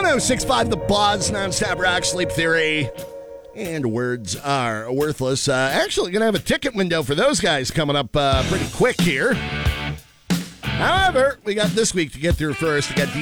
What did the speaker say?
106.5 The Buzz, non-stop rock, Sleep Theory, and Words Are Worthless. Actually, going to have a ticket window for those guys coming up pretty quick here. However, we got this week to get through first. We got